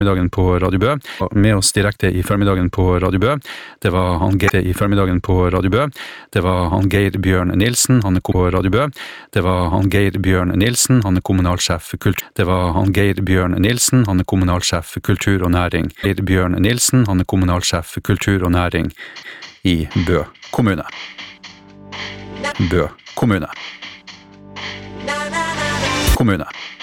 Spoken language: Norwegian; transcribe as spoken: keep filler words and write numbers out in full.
Middagen på Radio Bø. Med oss direkte i formiddagen på Radio Bø. Det var han Geir i formiddagen på Radio Bø. Det var han Geir Bjørn Nilsen, han er på Radio Bø. Det var han Geir Bjørn Nilsen, han er kommunalsjef for kultur. Det var han Geir Bjørn Nilsen, han er kommunalsjef for kultur og næring. Geir Bjørn Nilsen, han er kommunalsjef for kultur og næring i Bø kommune. Bø kommune. Kommune.